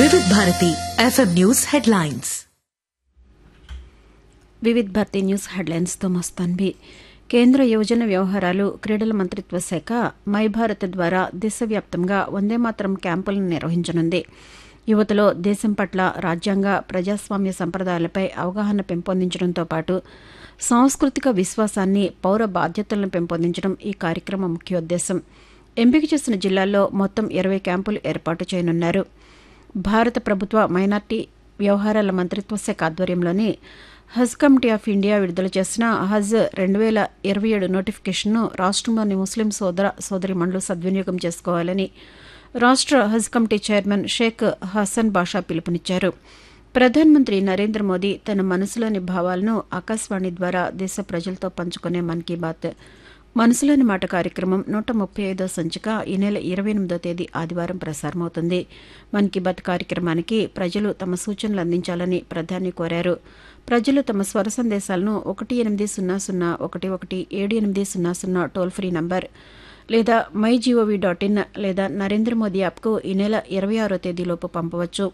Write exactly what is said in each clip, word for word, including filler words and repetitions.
వివిధ Bharati FM news headlines. వివిధ Bharati news హెడ్లైన్స్తో మస్తాన్వి. కేంద్ర యువజన వ్యవహారాలు క్రీడల మంత్రిత్వ శాఖ మై భారత్ ద్వారా దేశవ్యాప్తంగా వందేమాతరం క్యాంపులను నిర్వహించనుంది. యువతలో దేశం పట్ల రాజ్యాంగ ప్రజాస్వామ్య సంప్రదాయాలపై అవగాహన పెంపొందించడంతో పాటు సాంస్కృతిక విశ్వాసాన్ని, పౌర బాధ్యతలను పెంపొందించడం ఈ కార్యక్రమం ముఖ్యోద్దేశం. ఎంపిక చేసిన జిల్లాల్లో మొత్తం ఇరవై క్యాంపులు ఏర్పాటు చేయనున్నారు. భారత ప్రభుత్వ మైనార్టీ వ్యవహారాల మంత్రిత్వ శాఖ ఆధ్వర్యంలోని హజ్ కమిటీ ఆఫ్ ఇండియా విడుదల చేసిన హజ్ రెండు వేల ఇరవై ఏడు నోటిఫికేషన్ను రాష్ట్రంలోని ముస్లిం సోదర సోదరిమణులు సద్వినియోగం చేసుకోవాలని రాష్ట్ర హజ్ కమిటీ చైర్మన్ షేక్ హసన్ బాషా పిలుపునిచ్చారు. ప్రధానమంత్రి నరేంద్ర మోదీ తన మనసులోని భావాలను ఆకాశవాణి ద్వారా దేశ ప్రజలతో పంచుకునే మన్ కీ బాత్ మనసులోని మాట కార్యక్రమం నూట ముప్పై ఐదో సంచిక ఈ నెల ఇరవై ఎనిమిదో తేదీ ఆదివారం ప్రసారమవుతుంది. మన్ కీ బాత్ కార్యక్రమానికి ప్రజలు తమ సూచనలు అందించాలని ప్రధాని కోరారు. ప్రజలు తమ స్వర సందేశాలను ఒకటి ఎనిమిది సున్నా సున్నా ఒకటి ఒకటి ఏడు ఎనిమిది సున్నా సున్నా టోల్ ఫ్రీ నంబర్ లేదా మై జీఓవీ డాట్ ఇన్ లేదా నరేంద్ర మోదీ యాప్కు ఈ నెల ఇరవై ఆరో తేదీలోపు పంపవచ్చు.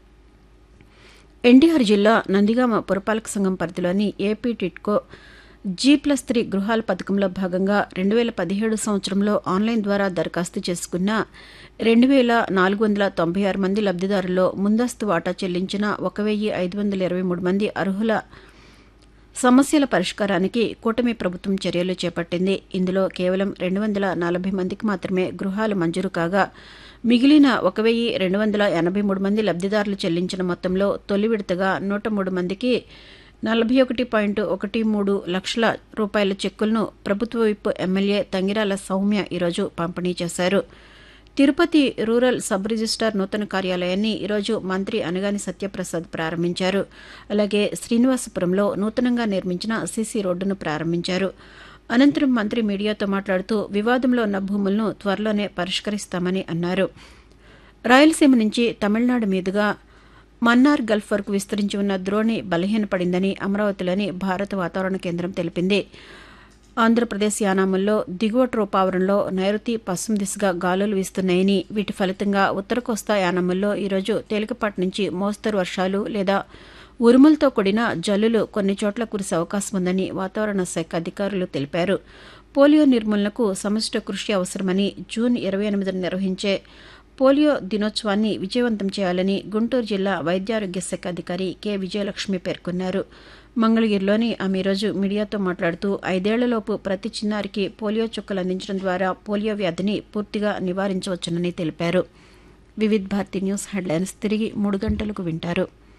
ఎన్టీఆర్ జిల్లా నందిగామ పురపాలక సంఘం పరిధిలోని AP TIDCO G plus three గృహాల పథకంలో భాగంగా రెండు వేల పదిహేడు సంవత్సరంలో ఆన్లైన్ ద్వారా దరఖాస్తు చేసుకున్న రెండు వేల నాలుగు వందల తొంభై ఆరు మంది లబ్దిదారుల్లో ముందస్తు వాటా చెల్లించిన ఒక వెయ్యి ఐదు వందల ఇరవై మూడు మంది అర్హుల సమస్యల పరిష్కారానికి కూటమి ప్రభుత్వం చర్యలు చేపట్టింది. ఇందులో కేవలం రెండు వందల నలభై మందికి మాత్రమే గృహాలు మంజూరు కాగా మిగిలిన ఒక వెయ్యి రెండు వందల ఎనభై మూడు మంది లబ్దిదారులు చెల్లించిన మొత్తంలో తొలి విడతగా నూట మూడు మందికి నలభై ఒకటి పాయింట్ ఒకటి మూడు లక్షల రూపాయల చెక్కులను ప్రభుత్వ విప్ ఎమ్మెల్యే తంగిరాల సౌమ్య ఈరోజు పంపిణీ చేశారు. తిరుపతి రూరల్ సబ్ రిజిస్టార్ నూతన కార్యాలయాన్ని ఈరోజు మంత్రి అనగాని సత్యప్రసాద్ ప్రారంభించారు. అలాగే శ్రీనివాసపురంలో నూతనంగా నిర్మించిన సీసీ రోడ్డును ప్రారంభించారు. అనంతరం మంత్రి మీడియాతో మాట్లాడుతూ వివాదంలో ఉన్న భూములను త్వరలోనే పరిష్కరిస్తామని అన్నారు. రాయలసీమ నుంచి తమిళనాడు మీదుగా మన్నార్ గల్ఫ్ వరకు విస్తరించి ఉన్న ద్రోణి బలహీనపడిందని అమరావతిలోని భారత వాతావరణ కేంద్రం తెలిపింది. ఆంధ్రప్రదేశ్ యానాముల్లో దిగువ ట్రోపావరంలో నైరుతి పశ్చిమ దిశగా గాలులు వీస్తున్నాయని, వీటి ఫలితంగా ఉత్తర కోస్తా యానాముల్లో ఈరోజు తేలికపాటి నుంచి మోస్తరు వర్షాలు లేదా ఉరుములతో కూడిన జల్లులు కొన్ని చోట్ల కురిసే అవకాశం ఉందని వాతావరణ శాఖ అధికారులు తెలిపారు. పోలియో నిర్మూలనకు సమిష్టి కృషి అవసరమని జూన్ ఇరవై ఎనిమిదిన నిర్వహించే పోలియో దినోత్సవాన్ని విజయవంతం చేయాలని గుంటూరు జిల్లా వైద్యారోగ్య శాఖ అధికారి కె విజయలక్ష్మి పేర్కొన్నారు. మంగళగిరిలోని ఆమె ఈరోజు మీడియాతో మాట్లాడుతూ ఐదేళ్లలోపు ప్రతి చిన్నారికి పోలియో చుక్కలు అందించడం ద్వారా పోలియో వ్యాధిని పూర్తిగా నివారించవచ్చునని తెలిపారు. వివిధ భారతి న్యూస్ హెడ్లైన్స్ తిరిగి మూడు గంటలకు వింటారు.